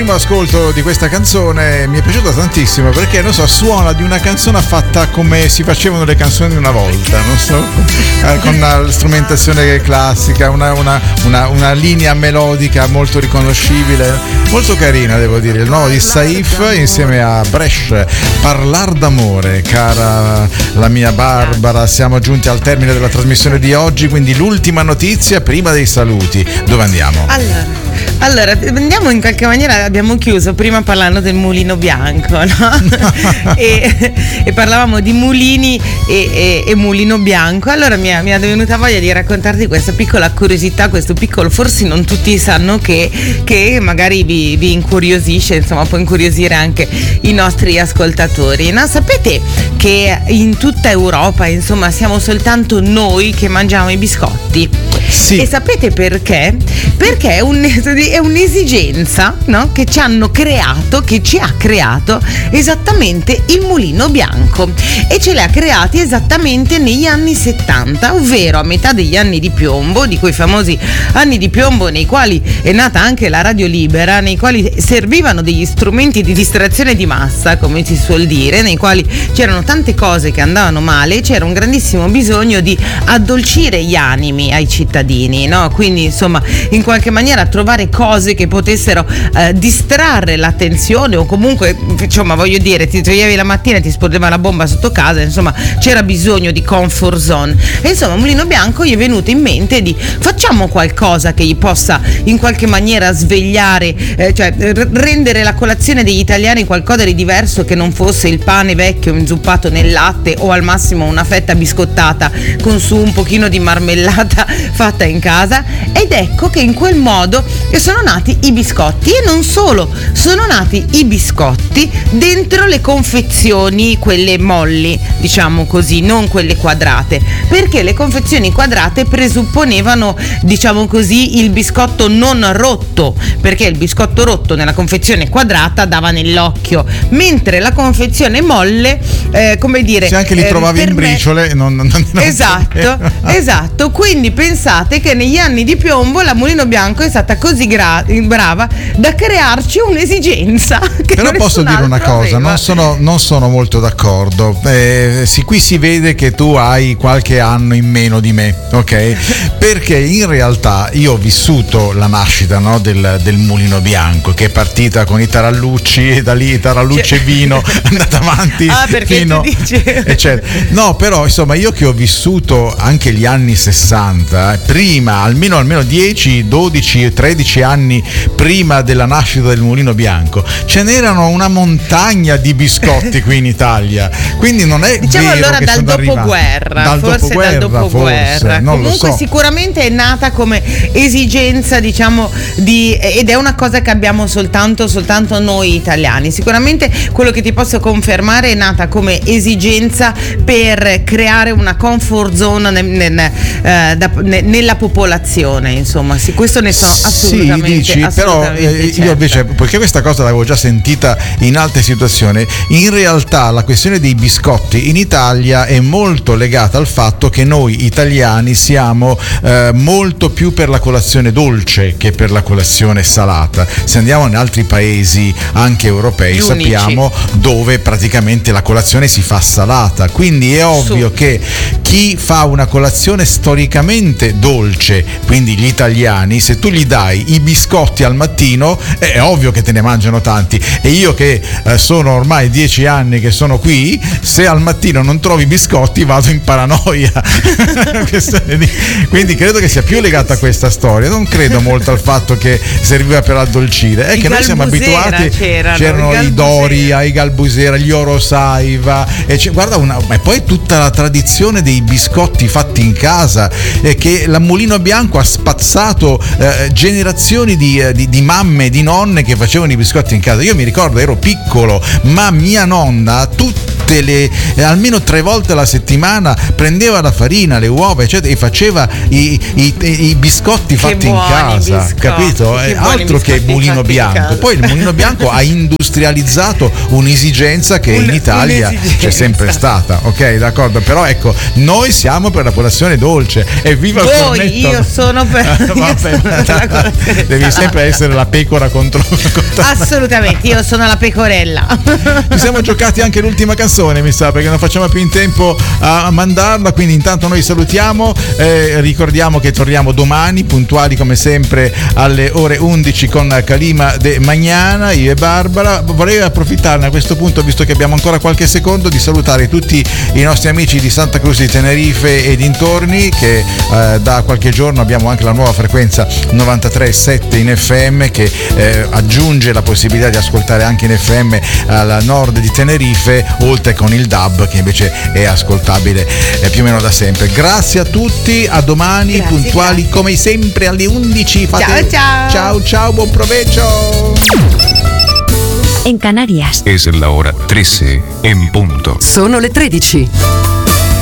primo ascolto di questa canzone mi è piaciuta tantissimo perché, non so, suona di una canzone fatta come si facevano le canzoni di una volta, non so, con una strumentazione classica, una linea melodica molto riconoscibile, molto carina, devo dire. Il nuovo di Saif insieme a Bresh, Parlar d'amore. Cara la mia Barbara, siamo giunti al termine della trasmissione di oggi, quindi l'ultima notizia prima dei saluti. Dove andiamo? Allora, andiamo, in qualche maniera abbiamo chiuso prima parlando del mulino bianco, no? e parlavamo di mulini e mulino bianco. Allora mi è venuta voglia di raccontarti questa piccola curiosità, questo piccolo, forse non tutti sanno che magari vi incuriosisce, insomma può incuriosire anche i nostri ascoltatori, no? Sapete che in tutta Europa, insomma, siamo soltanto noi che mangiamo i biscotti? Sì. E sapete perché? Perché è un'esigenza, no? Che ci ha creato esattamente il mulino bianco, e ce li ha creati esattamente negli anni 70, ovvero a metà degli anni di piombo, di quei famosi anni di piombo nei quali è nata anche la radio libera, nei quali servivano degli strumenti di distrazione di massa, come si suol dire, nei quali c'erano tante cose che andavano male, c'era un grandissimo bisogno di addolcire gli animi ai cittadini, no? Quindi insomma in qualche maniera trovare cose che potessero distrarre l'attenzione, o comunque, insomma, voglio dire, ti svegliavi la mattina e ti esplodeva la bomba sotto casa, insomma c'era bisogno di comfort zone, e insomma Mulino Bianco gli è venuto in mente di facciamo qualcosa che gli possa in qualche maniera svegliare, cioè rendere la colazione degli italiani qualcosa di diverso, che non fosse il pane vecchio inzuppato nel latte o al massimo una fetta biscottata con su un pochino di marmellata fatta in casa. Ed ecco che in quel modo sono nati i biscotti, e non solo, sono nati i biscotti dentro le confezioni, quelle molli, diciamo così, non quelle quadrate, perché le confezioni quadrate presupponevano, diciamo così, il biscotto non rotto, perché il biscotto rotto nella confezione quadrata dava nell'occhio, mentre la confezione molle, come dire, se anche li trovavi in briciole, non esatto, quindi pensate che negli anni di piombo la Mulino Bianco è stata così brava da crearci un'esigenza che però posso dire una cosa, non sono molto d'accordo, qui si vede che tu hai qualche anno in meno di me, ok? Perché in realtà io ho vissuto la nascita, no, del Mulino Bianco, che è partita con i tarallucci, e da lì tarallucci e vino è andata avanti fino, eccetera. No, però insomma io che ho vissuto anche gli anni 60, prima almeno 10, 12, 13 anni prima della nascita del Mulino Bianco, ce n'erano una montagna di biscotti qui in Italia, quindi non è diciamo vero allora che dal dopoguerra, forse comunque so. Sicuramente è nata come esigenza, diciamo, ed è una cosa che abbiamo soltanto noi italiani. Sicuramente quello che ti posso confermare è nata come esigenza per creare una comfort zone nella popolazione, insomma, sì, questo ne so assolutamente. Sì, dici, però io invece, poiché questa cosa l'avevo già sentita in altre situazioni, in realtà la questione dei biscotti in Italia è molto legata al fatto che noi italiani siamo molto più per la colazione dolce che per la colazione salata. Se andiamo in altri paesi anche europei, sappiamo dove praticamente la colazione si fa salata, quindi è ovvio che chi fa una colazione storicamente dolce, quindi gli italiani, se tu gli dai i biscotti al mattino è ovvio che te ne mangiano tanti, e io che sono ormai 10 anni che sono qui, se al mattino non trovi biscotti vado in paranoia. Quindi credo che sia più legata a questa storia, non credo molto al fatto che serviva per addolcire, è che noi siamo abituati, c'erano i Dori, i Galbusera, gli Orosaiva, e guarda e poi tutta la tradizione dei biscotti fatti in casa, che la Mulino Bianco ha spazzato generazioni di mamme, di nonne che facevano i biscotti in casa. Io mi ricordo, ero piccolo, ma mia nonna almeno 3 volte alla settimana prendeva la farina, le uova, eccetera, e faceva i biscotti fatti in casa, biscotti, capito? Altro che mulino bianco. Poi il mulino bianco ha industrializzato un'esigenza che in Italia c'è sempre stata, ok, d'accordo? Però ecco, noi siamo per la colazione dolce, e viva il cornetto. Io sono per devi sempre essere la pecora contro assolutamente, io sono la pecorella. Ci siamo giocati anche l'ultima canzone, mi sa, perché non facciamo più in tempo a mandarla, quindi intanto noi salutiamo, ricordiamo che torniamo domani puntuali come sempre alle ore 11 con Calima de Magnana, io e Barbara. Vorrei approfittarne a questo punto, visto che abbiamo ancora qualche secondo, di salutare tutti i nostri amici di Santa Cruz di Tenerife e dintorni, che da qualche giorno abbiamo anche la nuova frequenza 93.7 in FM, che aggiunge la possibilità di ascoltare anche in FM al nord di Tenerife, oltre con il DAB che invece è ascoltabile più o meno da sempre. Grazie a tutti, a domani. Grazie, puntuali come sempre alle 11. Ciao, buon provecho. En Canarias es la hora 13 en punto. Sono le 13.